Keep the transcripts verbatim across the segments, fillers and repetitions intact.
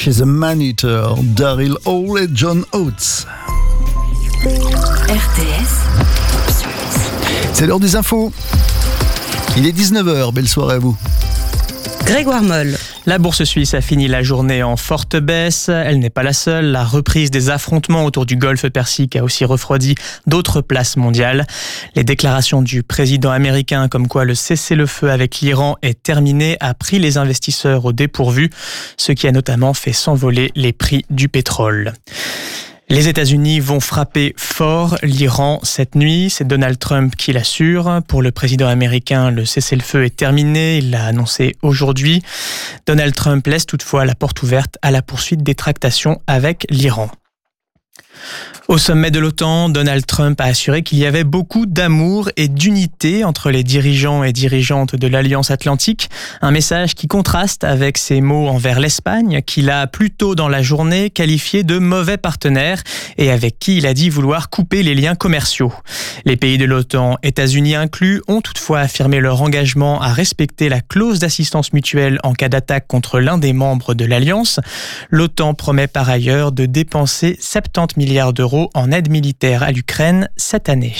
chez The Maneater, Daryl Hall et John Oates. R T S. C'est l'heure des infos. Il est dix-neuf heures, belle soirée à vous. Grégoire Moll. La bourse suisse a fini la journée en forte baisse. Elle n'est pas la seule. La reprise des affrontements autour du golfe Persique a aussi refroidi d'autres places mondiales. Les déclarations du président américain comme quoi le cessez-le-feu avec l'Iran est terminé a pris les investisseurs au dépourvu, ce qui a notamment fait s'envoler les prix du pétrole. Les États-Unis vont frapper fort l'Iran cette nuit. C'est Donald Trump qui l'assure. Pour le président américain, le cessez-le-feu est terminé. Il l'a annoncé aujourd'hui. Donald Trump laisse toutefois la porte ouverte à la poursuite des tractations avec l'Iran. Au sommet de l'OTAN, Donald Trump a assuré qu'il y avait beaucoup d'amour et d'unité entre les dirigeants et dirigeantes de l'Alliance Atlantique. Un message qui contraste avec ses mots envers l'Espagne, qu'il a plus tôt dans la journée qualifié de mauvais partenaire et avec qui il a dit vouloir couper les liens commerciaux. Les pays de l'OTAN, États-Unis inclus, ont toutefois affirmé leur engagement à respecter la clause d'assistance mutuelle en cas d'attaque contre l'un des membres de l'Alliance. L'OTAN promet par ailleurs de dépenser soixante-dix milliards d'euros en aide militaire à l'Ukraine cette année.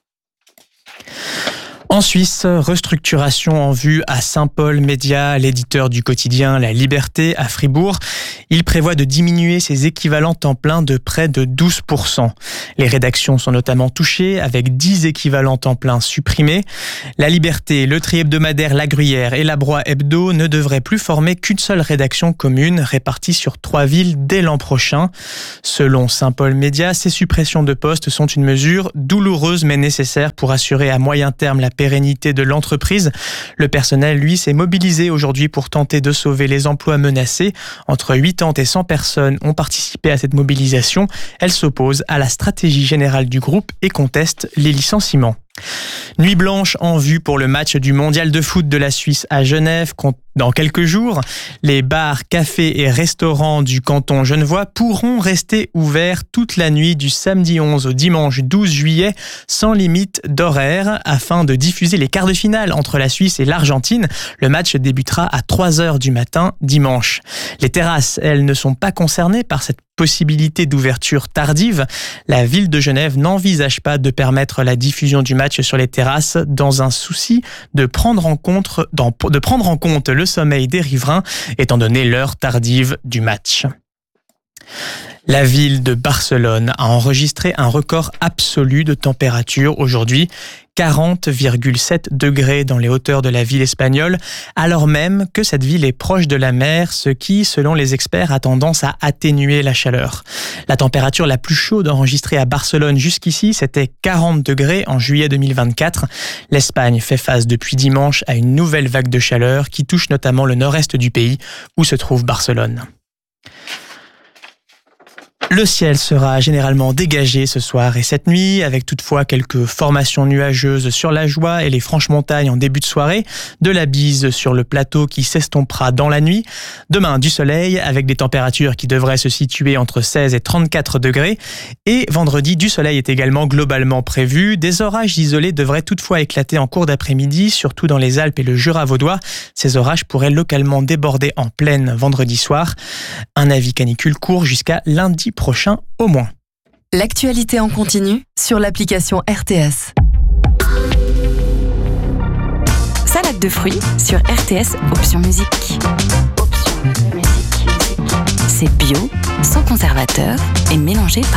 En Suisse, restructuration en vue à Saint-Paul Média, l'éditeur du quotidien La Liberté à Fribourg. Il prévoit de diminuer ses équivalents temps plein de près de douze pour cent. Les rédactions sont notamment touchées avec dix équivalents temps plein supprimés. La Liberté, le tri-hebdomadaire La Gruyère et La Broye Hebdo ne devraient plus former qu'une seule rédaction commune répartie sur trois villes dès l'an prochain. Selon Saint-Paul Média, ces suppressions de postes sont une mesure douloureuse mais nécessaire pour assurer à moyen terme la pérennité de l'entreprise. Le personnel, lui, s'est mobilisé aujourd'hui pour tenter de sauver les emplois menacés. Entre quatre-vingts et cent personnes ont participé à cette mobilisation. Elle s'oppose à la stratégie générale du groupe et conteste les licenciements. Nuit blanche en vue pour le match du mondial de foot de la Suisse à Genève dans quelques jours. Les bars, cafés et restaurants du canton genevois pourront rester ouverts toute la nuit du samedi onze au dimanche douze juillet sans limite d'horaire afin de diffuser les quarts de finale entre la Suisse et l'Argentine. Le match débutera à trois heures du matin dimanche. Les terrasses, elles, ne sont pas concernées par cette possibilité d'ouverture tardive. La ville de Genève n'envisage pas de permettre la diffusion du match sur les terrasses dans un souci de prendre en compte, de prendre en compte le sommeil des riverains étant donné l'heure tardive du match. La ville de Barcelone a enregistré un record absolu de température aujourd'hui, quarante virgule sept degrés dans les hauteurs de la ville espagnole, alors même que cette ville est proche de la mer, ce qui, selon les experts, a tendance à atténuer la chaleur. La température la plus chaude enregistrée à Barcelone jusqu'ici, c'était quarante degrés en juillet deux mille vingt-quatre. L'Espagne fait face depuis dimanche à une nouvelle vague de chaleur qui touche notamment le nord-est du pays, où se trouve Barcelone. Le ciel sera généralement dégagé ce soir et cette nuit, avec toutefois quelques formations nuageuses sur la Joie et les Franches-Montagnes en début de soirée, de la bise sur le plateau qui s'estompera dans la nuit. Demain, du soleil avec des températures qui devraient se situer entre seize et trente-quatre degrés. Et vendredi, du soleil est également globalement prévu. Des orages isolés devraient toutefois éclater en cours d'après-midi, surtout dans les Alpes et le Jura vaudois. Ces orages pourraient localement déborder en pleine vendredi soir. Un avis canicule court jusqu'à lundi prochain au moins. L'actualité en continu sur l'application R T S. Salade de fruits sur R T S, option musique. Option musique. C'est bio, sans conservateur et mélangé par